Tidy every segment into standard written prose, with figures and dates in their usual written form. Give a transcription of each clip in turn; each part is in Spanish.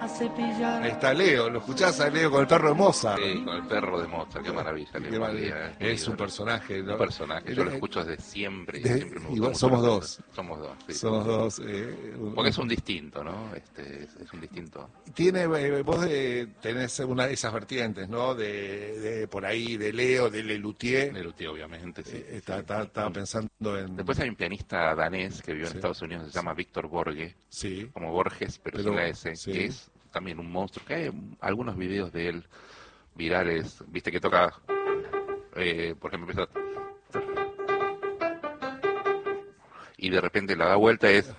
cepillar. Ahí está Leo, ¿lo escuchás a Leo con el perro de Mozart? Sí, con el perro de Mozart, qué maravilla. Qué maravilla. Es un personaje, ¿no? Un personaje, yo lo escucho desde siempre. Siempre me igual, gustó somos mucho dos. Somos dos, sí. Somos dos. Porque es un distinto, ¿no? Es un distinto. Vos tenés una de esas vertientes, ¿no? De por ahí, de Leo, de Lelutier. Lelutier, obviamente, sí. Estaba pensando en... Después hay un pianista danés que vivió en Sí. Estados Unidos, se llama Víctor Borge, Sí. como Borges, pero sin la S, sí. que es también un monstruo, que hay algunos videos de él virales, viste que toca, por ejemplo, empieza y de repente la da vuelta es...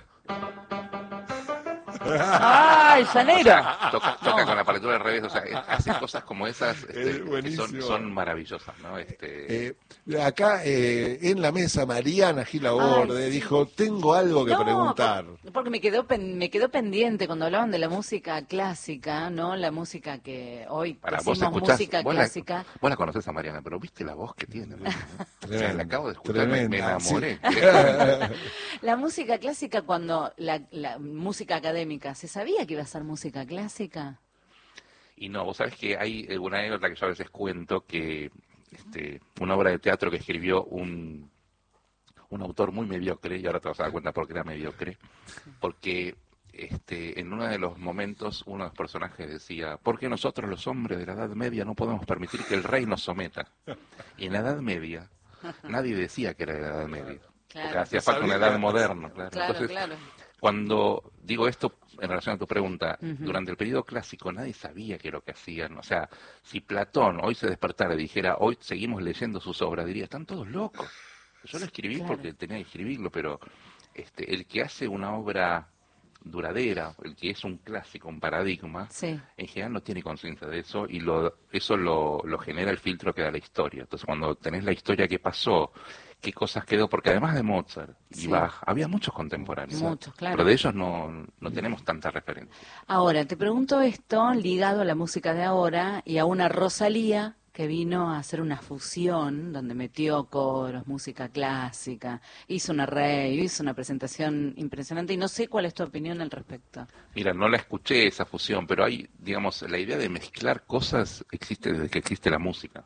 ¡Ay, llanero! Toca con la partitura al revés, o sea, hace cosas como esas que son maravillosas, ¿no? Acá en la mesa Mariana Gilaborde Sí. dijo, tengo algo que preguntar. Porque me quedó pendiente cuando hablaban de la música clásica, ¿no? La música que hoy Para vos decimos escuchás, música clásica. Vos la conocés a Mariana, pero viste la voz que tiene, ¿no? O sea, la acabo de escuchar, tremenda, me enamoré. sí. La música clásica, cuando la música académica, ¿se sabía que iba a ser música clásica? Y no, vos sabés que hay una anécdota que yo a veces cuento que una obra de teatro que escribió un autor muy mediocre, y ahora te vas a dar cuenta por qué era mediocre, porque en uno de los momentos uno de los personajes decía, ¿por qué nosotros los hombres de la Edad Media no podemos permitir que el rey nos someta? Y en la Edad Media nadie decía que era de la Edad Media, porque hacía falta una edad moderna. Entonces, cuando digo esto en relación a tu pregunta, durante el periodo clásico nadie sabía qué era lo que hacían. O sea, si Platón hoy se despertara y dijera, hoy seguimos leyendo sus obras, diría, están todos locos. Yo lo escribí porque tenía que escribirlo, pero el que hace una obra duradera, el que es un clásico, un paradigma, en general no tiene conciencia de eso y eso lo genera el filtro que da la historia. Entonces, cuando tenés la historia que pasó, qué cosas quedó, porque además de Mozart y Bach, había muchos contemporáneos. Muchos, claro. Pero de ellos no tenemos tanta referencia. Ahora, te pregunto esto ligado a la música de ahora y a una Rosalía que vino a hacer una fusión donde metió coros, música clásica, hizo una rave, hizo una presentación impresionante y no sé cuál es tu opinión al respecto. Mira, no la escuché esa fusión, pero hay, digamos, la idea de mezclar cosas existe desde que existe la música.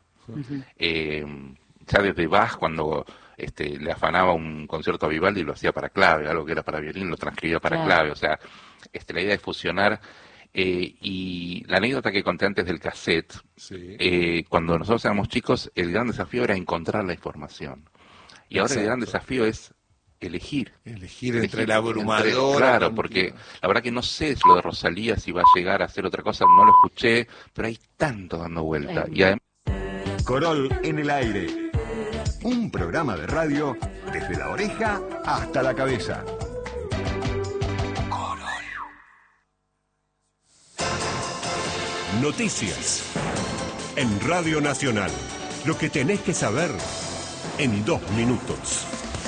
Ya desde Bach, cuando le afanaba un concierto a Vivaldi, lo hacía para clave, algo que era para violín lo transcribía para clave, o sea, la idea de fusionar. Y la anécdota que conté antes del cassette, cuando nosotros éramos chicos, el gran desafío era encontrar la información. Y ahora el gran desafío es elegir entre la abrumadora. Claro, porque la verdad que no sé lo de Rosalía, si va a llegar a hacer otra cosa, no lo escuché, pero hay tanto dando vuelta. Y además... Corol en el aire. Un programa de radio desde la oreja hasta la cabeza. Noticias en Radio Nacional. Lo que tenés que saber en 2 minutos.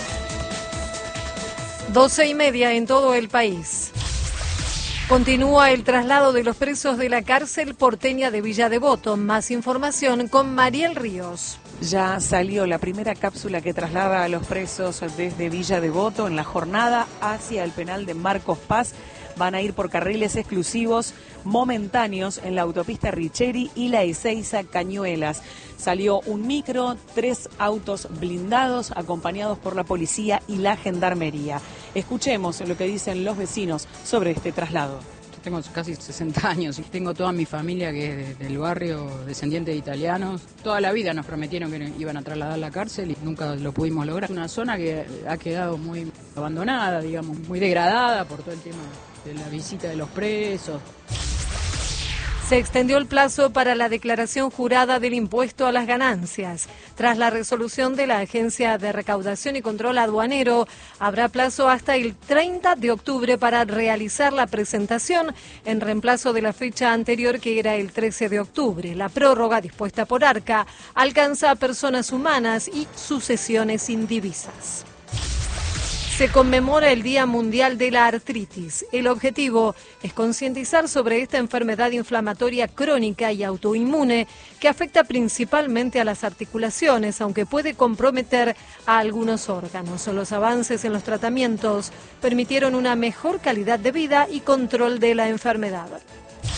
12:30 en todo el país. Continúa el traslado de los presos de la cárcel porteña de Villa Devoto. Más información con Mariel Ríos. Ya salió la primera cápsula que traslada a los presos desde Villa Devoto en la jornada hacia el penal de Marcos Paz. Van a ir por carriles exclusivos momentáneos en la autopista Richeri y la Ezeiza Cañuelas. Salió un micro, 3 autos blindados acompañados por la policía y la gendarmería. Escuchemos lo que dicen los vecinos sobre este traslado. Yo tengo casi 60 años y tengo toda mi familia que es del barrio, descendiente de italianos. Toda la vida nos prometieron que iban a trasladar la cárcel y nunca lo pudimos lograr. Una zona que ha quedado muy abandonada, digamos, muy degradada por todo el tema de la visita de los presos. Se extendió el plazo para la declaración jurada del impuesto a las ganancias. Tras la resolución de la Agencia de Recaudación y Control Aduanero, habrá plazo hasta el 30 de octubre para realizar la presentación en reemplazo de la fecha anterior que era el 13 de octubre. La prórroga dispuesta por Arca alcanza a personas humanas y sucesiones indivisas. Se conmemora el Día Mundial de la Artritis. El objetivo es concientizar sobre esta enfermedad inflamatoria crónica y autoinmune que afecta principalmente a las articulaciones, aunque puede comprometer a algunos órganos. Los avances en los tratamientos permitieron una mejor calidad de vida y control de la enfermedad.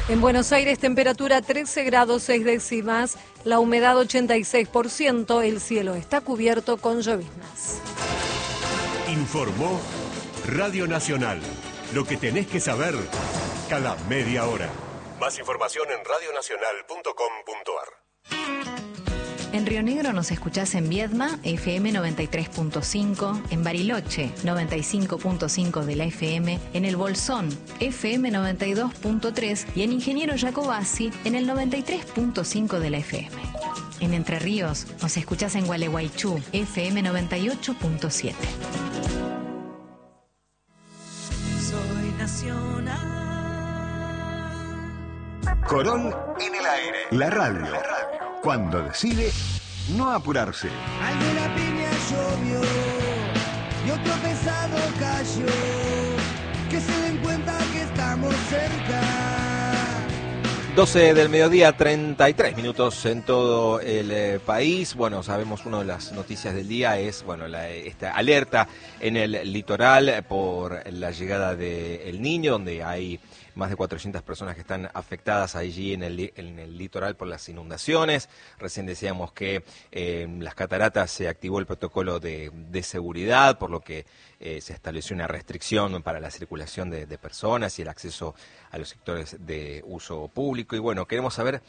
En Buenos Aires, temperatura 13 grados 6 décimas, la humedad 86%, el cielo está cubierto con lloviznas. Informó Radio Nacional. Lo que tenés que saber cada media hora. Más información en radionacional.com.ar. En Río Negro nos escuchás en Viedma, FM 93.5, en Bariloche, 95.5 de la FM, en El Bolsón, FM 92.3 y en Ingeniero Jacobasi, en el 93.5 de la FM. En Entre Ríos nos escuchás en Gualeguaychú, FM 98.7. Soy nacional. Corol en el aire. La radio. Cuando decide no apurarse. Alguna piña llovió y otro pesado cayó. Que se den cuenta que estamos cerca. 12 del mediodía, 33 minutos en todo el país. Bueno, sabemos, una de las noticias del día es, bueno, esta alerta en el litoral por la llegada del Niño, donde hay más de 400 personas que están afectadas allí en el litoral por las inundaciones. Recién decíamos que en las cataratas se activó el protocolo de seguridad, por lo que se estableció una restricción para la circulación de personas y el acceso a los sectores de uso público. Y bueno, queremos saber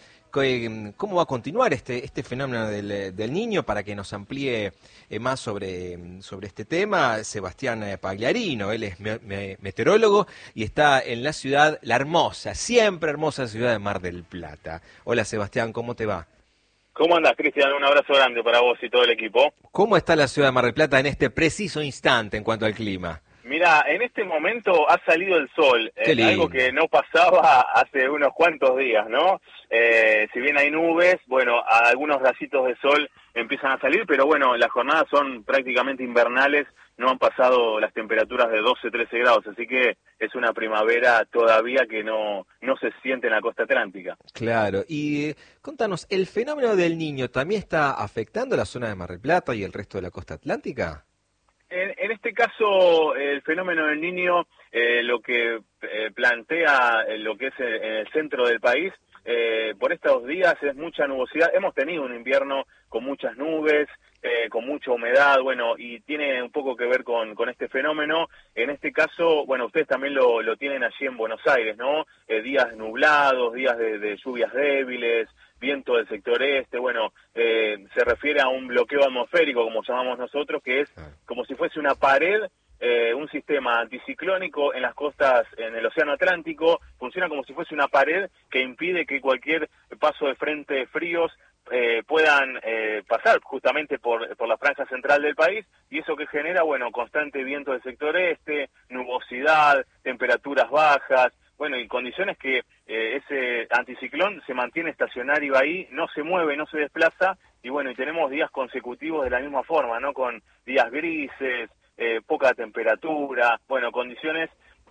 cómo va a continuar este fenómeno del Niño. Para que nos amplíe más sobre este tema, Sebastián Pagliarino. Él es meteorólogo y está en la ciudad, la hermosa, siempre hermosa ciudad de Mar del Plata. Hola Sebastián, ¿cómo te va? ¿Cómo andás, Cristian? Un abrazo grande para vos y todo el equipo. ¿Cómo está la ciudad de Mar del Plata en este preciso instante en cuanto al clima? Mira, en este momento ha salido el sol, algo que no pasaba hace unos cuantos días, ¿no? Si bien hay nubes, bueno, algunos rayitos de sol empiezan a salir, pero bueno, las jornadas son prácticamente invernales, no han pasado las temperaturas de 12, 13 grados, así que es una primavera todavía que no se siente en la costa atlántica. Claro, y contanos, ¿el fenómeno del Niño también está afectando la zona de Mar del Plata y el resto de la costa atlántica? En este caso, el fenómeno del Niño, lo que plantea lo que es en el centro del país, por estos días es mucha nubosidad. Hemos tenido un invierno con muchas nubes, con mucha humedad, bueno, y tiene un poco que ver con este fenómeno. En este caso, bueno, ustedes también lo tienen allí en Buenos Aires, ¿no? Días nublados, días de lluvias débiles, viento del sector este, bueno, se refiere a un bloqueo atmosférico, como llamamos nosotros, que es como si fuese una pared, un sistema anticiclónico en las costas, en el Océano Atlántico, funciona como si fuese una pared que impide que cualquier paso de frentes fríos puedan pasar justamente por la franja central del país, y eso que genera, bueno, constante viento del sector este, nubosidad, temperaturas bajas, bueno, y condiciones que ese anticiclón se mantiene estacionario ahí, no se mueve, no se desplaza, y bueno, y tenemos días consecutivos de la misma forma, ¿no? Con días grises, poca temperatura, bueno, condiciones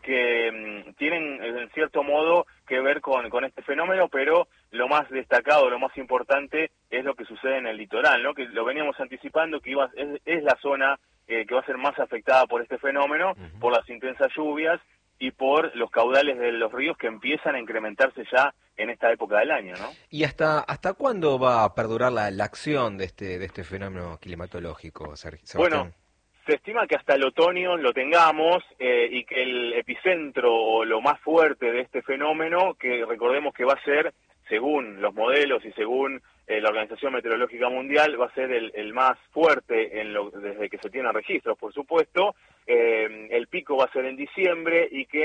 que tienen en cierto modo que ver con este fenómeno, pero lo más destacado, lo más importante es lo que sucede en el litoral, ¿no? Que lo veníamos anticipando, que es la zona que va a ser más afectada por este fenómeno, por las intensas lluvias y por los caudales de los ríos que empiezan a incrementarse ya en esta época del año, ¿no? ¿Y hasta cuándo va a perdurar la acción de este fenómeno climatológico, Sebastián? Bueno, se estima que hasta el otoño lo tengamos y que el epicentro o lo más fuerte de este fenómeno, que recordemos que va a ser, según los modelos y según la Organización Meteorológica Mundial, va a ser el más fuerte desde que se tienen registros, por supuesto. El pico va a ser en diciembre y que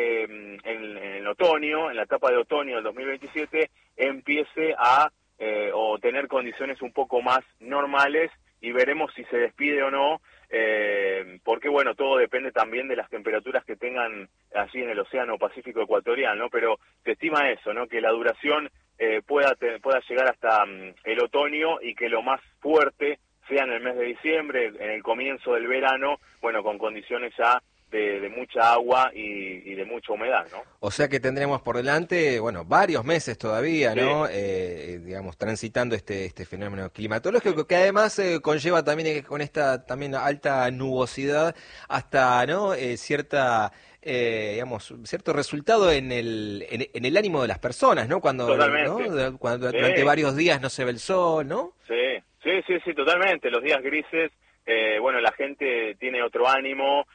en otoño, en la etapa de otoño del 2027, empiece a tener condiciones un poco más normales, y veremos si se despide o no, porque bueno, todo depende también de las temperaturas que tengan allí en el Océano Pacífico Ecuatorial, ¿no? Pero se estima eso, ¿no? Que la duración pueda llegar hasta el otoño, y que lo más fuerte sea en el mes de diciembre, en el comienzo del verano, bueno, con condiciones ya de mucha agua y de mucha humedad, ¿no? O sea que tendremos por delante, bueno, varios meses todavía, ¿no? Sí. Digamos, transitando este fenómeno climatológico que además conlleva también con esta también alta nubosidad hasta, ¿no? Digamos, cierto resultado en el ánimo de las personas, ¿no? Cuando durante varios días no se ve el sol, ¿no? Sí, totalmente. Los días grises, bueno, la gente tiene otro ánimo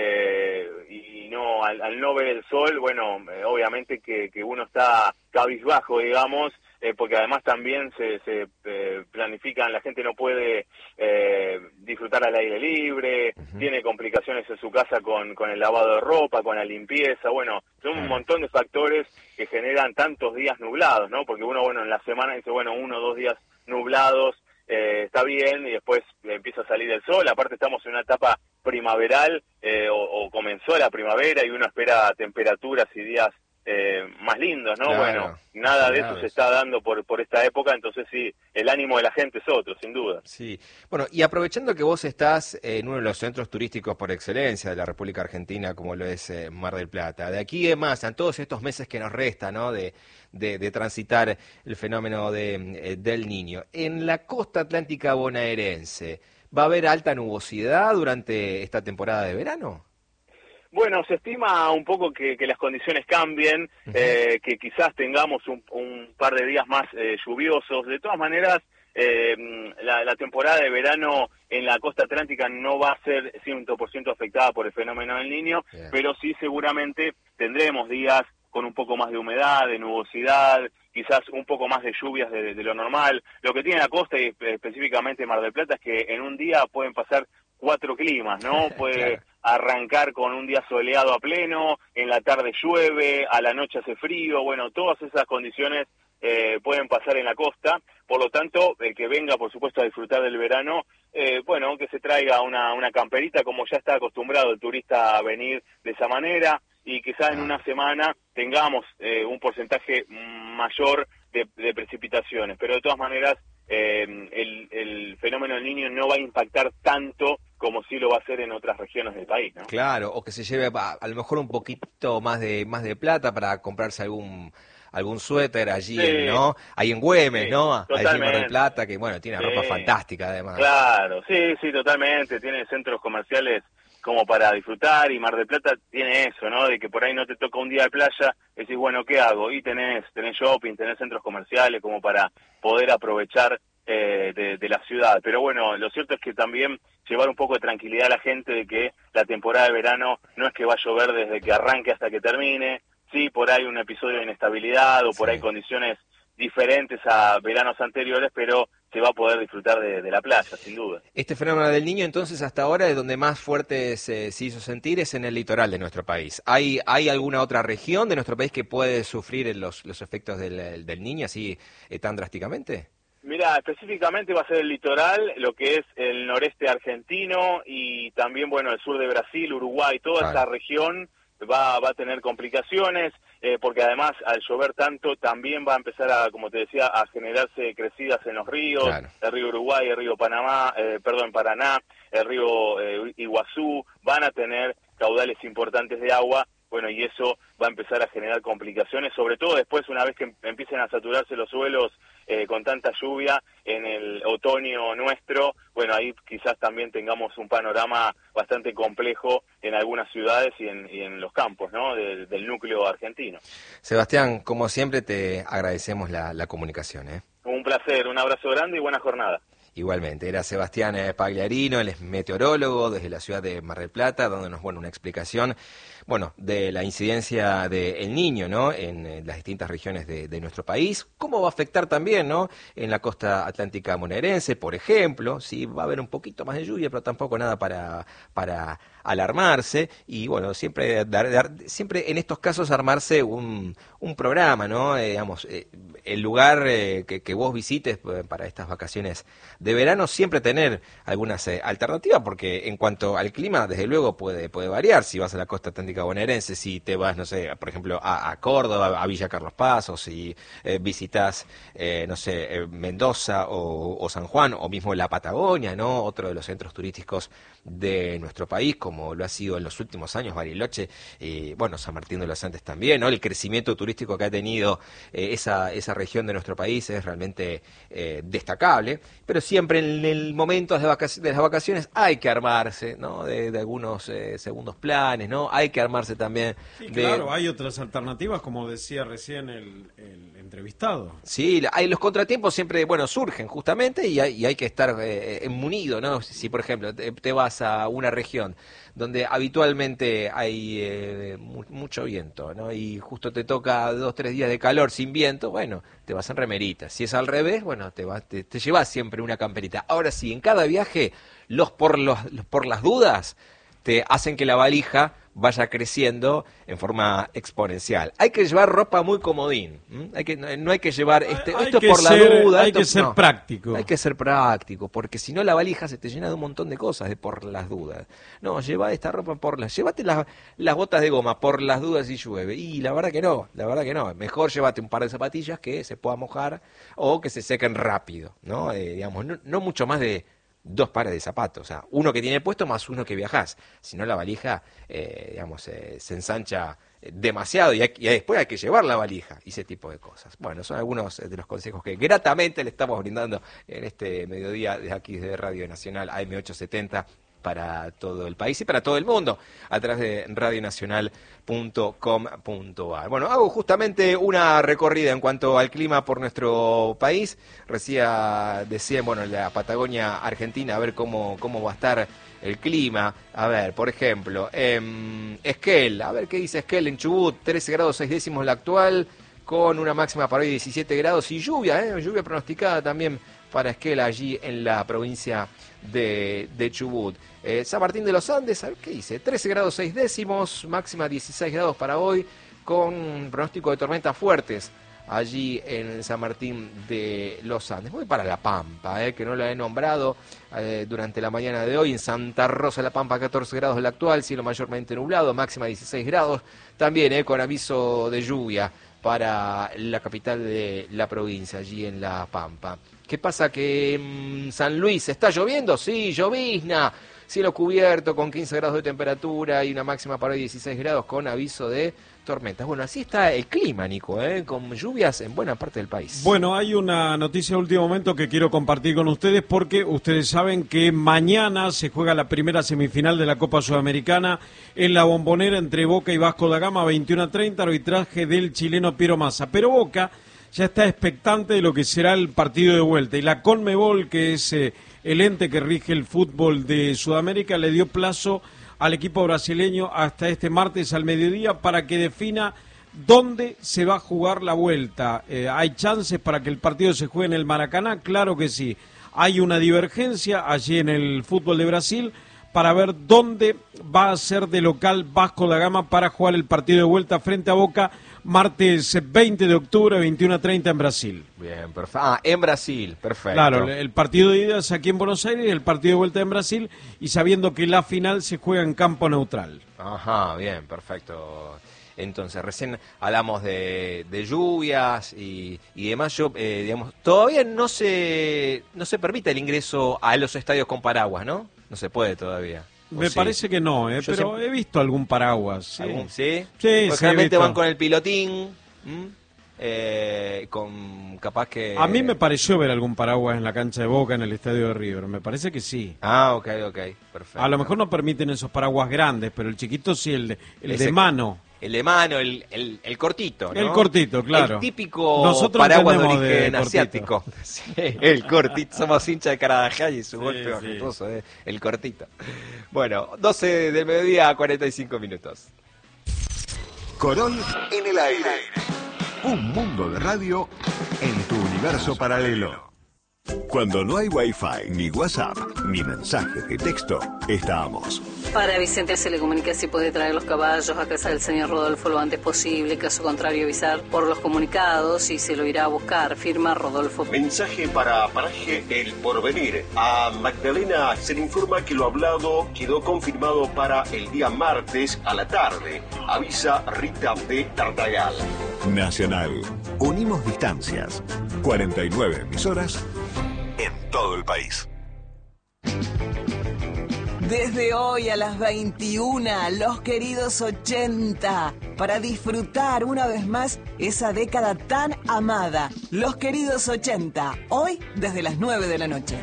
y no al no ver el sol, bueno, obviamente que uno está cabizbajo, digamos, porque además también se planifican, la gente no puede disfrutar al aire libre, tiene complicaciones en su casa con el lavado de ropa, con la limpieza, bueno, son un montón de factores que generan tantos días nublados, ¿no? Porque uno, bueno, en la semana dice, bueno, 1 o 2 días nublados, está bien, y después empieza a salir el sol. Aparte estamos en una etapa primaveral, o comenzó la primavera y uno espera temperaturas y días más lindos, ¿no? Claro, bueno, nada de eso se está dando por esta época, entonces sí, el ánimo de la gente es otro, sin duda. Sí, bueno, y aprovechando que vos estás en uno de los centros turísticos por excelencia de la República Argentina, como lo es Mar del Plata, de aquí en más, en todos estos meses que nos resta, ¿no?, de transitar el fenómeno del Niño, en la costa atlántica bonaerense, ¿va a haber alta nubosidad durante esta temporada de verano? Bueno, se estima un poco que las condiciones cambien, que quizás tengamos un par de días más lluviosos. De todas maneras, la temporada de verano en la costa atlántica no va a ser 100% afectada por el fenómeno del Niño, pero sí seguramente tendremos días con un poco más de humedad, de nubosidad, quizás un poco más de lluvias de lo normal. Lo que tiene la costa y específicamente Mar del Plata es que en un día pueden pasar 4 climas, ¿no? Puede arrancar con un día soleado a pleno, en la tarde llueve, a la noche hace frío, bueno, todas esas condiciones pueden pasar en la costa, por lo tanto, el que venga, por supuesto, a disfrutar del verano, bueno, que se traiga una camperita, como ya está acostumbrado el turista a venir de esa manera, y quizás en una semana tengamos un porcentaje mayor de precipitaciones, pero de todas maneras el fenómeno del Niño no va a impactar tanto como sí lo va a hacer en otras regiones del país, ¿no? Claro, o que se lleve a lo mejor un poquito más de plata para comprarse algún suéter allí, ¿no? Ahí en Güemes, ¿no? Allí en Mar del Plata, que bueno, tiene ropa fantástica además. Claro, sí, totalmente, tiene centros comerciales como para disfrutar, y Mar del Plata tiene eso, ¿no? De que por ahí no te toca un día de playa, decís, bueno, ¿qué hago? Y tenés shopping, tenés centros comerciales como para poder aprovechar de la ciudad. Pero bueno, lo cierto es que también llevar un poco de tranquilidad a la gente de que la temporada de verano no es que va a llover desde que arranque hasta que termine, sí, por ahí un episodio de inestabilidad o por ahí condiciones diferentes a veranos anteriores, pero se va a poder disfrutar de la playa, sin duda. Este fenómeno del Niño, entonces, hasta ahora, es donde más fuerte se hizo sentir, es en el litoral de nuestro país. ¿Hay alguna otra región de nuestro país que puede sufrir los efectos del Niño así tan drásticamente? Mira, específicamente va a ser el litoral, lo que es el noreste argentino y también, bueno, el sur de Brasil, Uruguay, toda esa región va a tener complicaciones, porque además al llover tanto también va a empezar a, como te decía, a generarse crecidas en los ríos, el río Uruguay, el río Paraná, el río Iguazú, van a tener caudales importantes de agua. Bueno, y eso va a empezar a generar complicaciones, sobre todo después, una vez que empiecen a saturarse los suelos con tanta lluvia en el otoño nuestro, bueno, ahí quizás también tengamos un panorama bastante complejo en algunas ciudades y en los campos, ¿no?, del núcleo argentino. Sebastián, como siempre, te agradecemos la comunicación, ¿eh? Un placer, un abrazo grande y buena jornada. Igualmente, era Sebastián Pagliarino, él es meteorólogo desde la ciudad de Mar del Plata, dándonos una explicación de la incidencia del Niño, ¿no?, en las distintas regiones de nuestro país, cómo va a afectar también, ¿no?, en la costa atlántica bonaerense, por ejemplo. Sí, va a haber un poquito más de lluvia, pero tampoco nada para alarmarse, y bueno, siempre en estos casos armarse un programa, ¿no? El lugar que vos visites para estas vacaciones de verano siempre tener algunas alternativas, porque en cuanto al clima, desde luego puede variar. Si vas a la costa atlántica bonaerense, si te vas, no sé, por ejemplo, a Córdoba, a Villa Carlos Paz, o si visitas, no sé, Mendoza o San Juan, o mismo la Patagonia, ¿no? Otro de los centros turísticos de nuestro país, como lo ha sido en los últimos años Bariloche, bueno, San Martín de los Andes también, ¿no? El crecimiento turístico que ha tenido esa región de nuestro país es realmente destacable, pero siempre en el momento de las vacaciones hay que armarse, ¿no? De algunos segundos planes, ¿no? Hay que armarse también. Sí, claro, hay otras alternativas, como decía recién el entrevistado. Sí, los contratiempos siempre, bueno, surgen justamente y hay que estar munido, ¿no? Si por ejemplo te vas a una región donde habitualmente hay mucho viento, ¿no? Y justo te toca 2-3 días de calor sin viento, bueno, te vas en remerita. Si es al revés, bueno, te llevas siempre una camperita. Ahora sí, en cada viaje, por las dudas, te hacen que la valija vaya creciendo en forma exponencial. Hay que llevar ropa muy comodín. No hay que llevar esto por la duda. Hay que ser práctico. Hay que ser práctico, porque si no la valija se te llena de un montón de cosas por las dudas. No, lleva esta ropa llévate las botas de goma por las dudas si llueve. Y la verdad que no. Mejor llévate un par de zapatillas que se pueda mojar o que se sequen rápido, ¿no? Digamos, no mucho más de 2 pares de zapatos, o sea, uno que tiene puesto más uno que viajás. Si no, la valija, se ensancha demasiado y después hay que llevar la valija y ese tipo de cosas. Bueno, son algunos de los consejos que gratamente le estamos brindando en este mediodía de aquí de Radio Nacional AM870 para todo el país y para todo el mundo a través de radionacional.com.ar. Bueno, hago justamente una recorrida en cuanto al clima por nuestro país. Recién decía, bueno, en la Patagonia Argentina, a ver cómo va a estar el clima. A ver, por ejemplo, Esquel, a ver qué dice Esquel en Chubut, 13 grados 6 décimos la actual, con una máxima para hoy de 17 grados y lluvia pronosticada también para Esquel allí en la provincia de Chubut. San Martín de los Andes, a ver qué dice, 13 grados 6 décimos, máxima 16 grados para hoy, con pronóstico de tormentas fuertes allí en San Martín de los Andes. Voy para La Pampa, que no la he nombrado durante la mañana de hoy. En Santa Rosa de La Pampa, 14 grados la actual, cielo mayormente nublado, máxima 16 grados, también con aviso de lluvia para la capital de la provincia, allí en La Pampa. ¿Qué pasa? Que en San Luis está lloviendo, sí, llovizna, cielo cubierto con 15 grados de temperatura y una máxima para hoy 16 grados con aviso de tormentas. Bueno, así está el clima, Nico, con lluvias en buena parte del país. Bueno, hay una noticia de último momento que quiero compartir con ustedes porque ustedes saben que mañana se juega la primera semifinal de la Copa Sudamericana en la Bombonera entre Boca y Vasco da Gama, 21:30, arbitraje del chileno Piero Massa. Pero Boca ya está expectante de lo que será el partido de vuelta y la Conmebol, que es el ente que rige el fútbol de Sudamérica, le dio plazo al equipo brasileño hasta este martes al mediodía para que defina dónde se va a jugar la vuelta. ¿Hay chances para que el partido se juegue en el Maracaná? Claro que sí. Hay una divergencia allí en el fútbol de Brasil para ver dónde va a ser de local Vasco da Gama para jugar el partido de vuelta frente a Boca martes 20 de octubre, 21:30 en Brasil. Bien, perfecto. En Brasil, perfecto. Claro, el partido de ida es aquí en Buenos Aires y el partido de vuelta en Brasil, y sabiendo que la final se juega en campo neutral. Ajá, bien, perfecto. Entonces, recién hablamos de lluvias y demás. Digamos, todavía no se permite el ingreso a los estadios con paraguas, ¿no? No se puede todavía. Me parece que no, pero he visto algún paraguas. Sí. ¿Sí? Sí, porque realmente van con el pilotín, con capaz que... A mí me pareció ver algún paraguas en la cancha de Boca, en el estadio de River, me parece que sí. Ah, ok, perfecto. A lo mejor no permiten esos paraguas grandes, pero el chiquito sí, el de mano. El de mano, el cortito, ¿no? El cortito, claro. El típico paraguas de origen asiático. Sí, el cortito. Somos hinchas de Carabajal y su golpe majestuoso, el cortito. Bueno, 12 del mediodía, 45 minutos. Corol en el aire. Un mundo de radio en tu universo paralelo. Cuando no hay Wi-Fi, ni WhatsApp, ni mensajes de texto, estamos. Para Vicente se le comunica si puede traer los caballos a casa del señor Rodolfo lo antes posible, caso contrario avisar por los comunicados y se lo irá a buscar, firma Rodolfo. Mensaje para Paraje El Porvenir. A Magdalena se le informa que lo hablado quedó confirmado para el día martes a la tarde. Avisa Rita de Tartagal. Nacional. Unimos distancias. 49 emisoras en todo el país. Desde hoy a las 21, los queridos 80, para disfrutar una vez más esa década tan amada. Los queridos 80, hoy desde las 9 de la noche.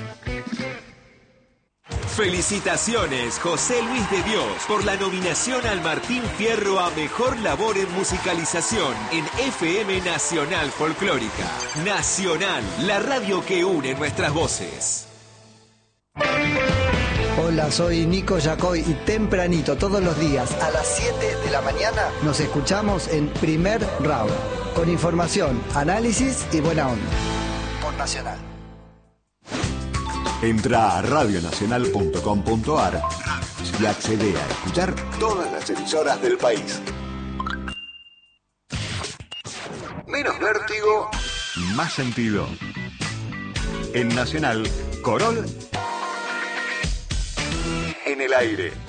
Felicitaciones, José Luis de Dios, por la nominación al Martín Fierro a Mejor Labor en Musicalización en FM Nacional Folclórica. Nacional, la radio que une nuestras voces. Hola, soy Nico Yacoy y tempranito todos los días a las 7 de la mañana nos escuchamos en Primer Round, con información, análisis y buena onda. Por Nacional. Entra a radionacional.com.ar y accede a escuchar todas las emisoras del país. Menos vértigo, más sentido. En Nacional, Corol en el aire.